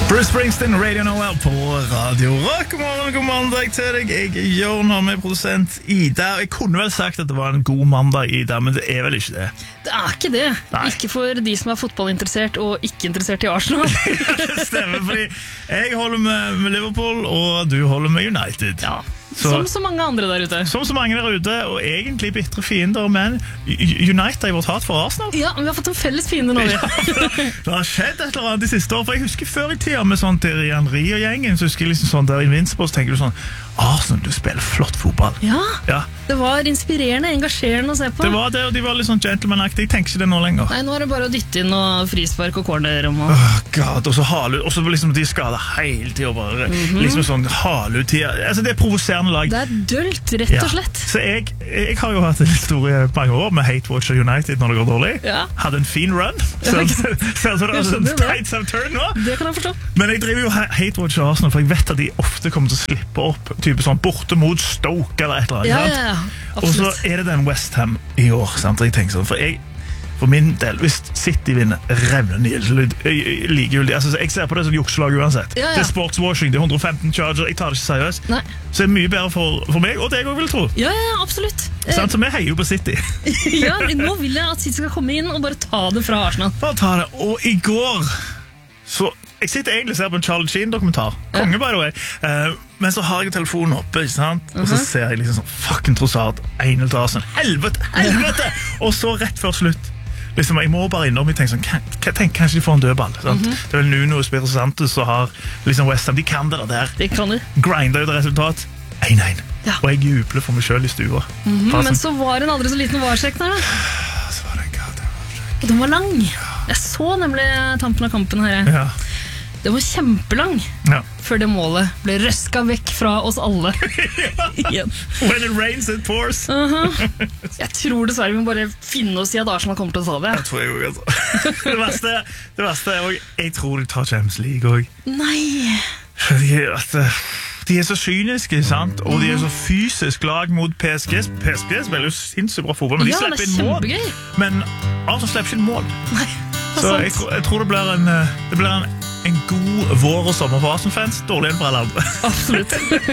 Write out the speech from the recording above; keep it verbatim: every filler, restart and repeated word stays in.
Bruce Springsteen, Radio Noel på Radio Rock. God morgen, god mandag til deg. Jeg er Jørn, og med produsent Ida. Jeg kunne vel sagt at det var en god mandag, Ida, men det er vel ikke det. Det er ikke det. Nei. Ikke for de som er fotballinteressert og ikke interessert i Arsenal. Det stemmer, fordi jeg holder med, med Liverpool, og du holder med United. Ja, så, som så mange andre der ute. Som så mange der ute, og egentlig bittre fiender, men United har vårt hat for Arsenal. Ja, men vi har fått en felles fiende nå. Ja, det har skjedd et eller annet de siste år, for jeg husker før i tida med sånn til Rian Rie og gjengen, så husker jeg liksom sånn der i Invincible, så tenker du sånn, Arsenal, du spiller flott fotball. Ja, ja, det var inspirerende, engasjerende å se på. Det var det, og de var litt sånn gentleman-aktige. Jeg tenker ikke det nå lenger. Nei, nå er det bare å dytte inn og frispark og corner. Og, oh, God, og så hale, og så liksom de skader hele tiden, bare mm -hmm. liksom sånn hale ut tida. Altså, det er provoserende lag. Det er dølt, rett og slett. Ja. Så jeg, jeg har jo hatt en historie mange år med Hate Watcher United når det går dårlig. Ja. Hadde en fin run. Så, ja, så, så, så det er sånn tights of turn nå. Det kan jeg forstå. Men jeg driver jo Hate Watcher Arsenal, for jeg vet at de ofte kommer til å slippe opp type sånn borte mot Stoke eller et eller annet. Ja, ja, ja. Og så er det den West Ham i år, sant? Jeg tenker sånn, for jeg for min del, hvis City vinner revnende likegyldig, altså, jeg ser på det som jukselag uansett. Ja, ja. Det er sportswashing, det er hundre og femten charger, jeg tar det ikke seriøst. Nei. Så det er mye bedre for, for meg, og det jeg også vil tro. Ja, ja, absolutt. Sant, så vi heier jo på City. Ja, nå vil jeg at City skal komme inn og bare ta det fra Arsenal. Bare ta det, og i går så, jeg sitter egentlig og ser på en Charlie Sheen-dokumentar. Konge, by the way. Uh, men så har jeg telefonen oppe, ikke sant? Uh -huh. Og så ser jeg liksom sånn, fucking Trossard, en til Arsenal. Helvete, helvete! Og så rett før slutt, liksom, jeg må bare innom, jeg tenker sånn, kan, kan, tenk, kanskje de får en dødball, sant? Uh -huh. Det er vel Nuno og Spirito Santos som har liksom West Ham, de kan det der. Det kan de. Grinder ut resultat, en en. Ja. Og jeg jubler for meg selv i stua. Uh -huh. Men så var det en aldri så liten varsjekk der, da. Så var det en god varsjekk. Og den var lang. Jeg så nemlig tampen av kampen her. Ja. Det var kjempelang, ja. Før det målet ble røska vekk fra oss alle. Ja. When it rains, it pours. Uh -huh. Jeg tror dessverre vi må bare finne oss i at Arsenal kommer til å ta det. Jeg tror jeg også, altså. Det verste, det verste er også, jeg tror de tar Champions League også. Nei. Fordi at de er så kyniske, sant? Og de er så fysisk lag mot P S G. P S G spiller jo sinnssykt bra fotball, men de ja, slipper inn mål. Men Arsenal slipper ikke inn mål. Nei, så jeg tror, jeg tror det blir en, det blir en, en god vår og sommer for Arsenal-fans. Dårlig enn for alle andre. Absolutt.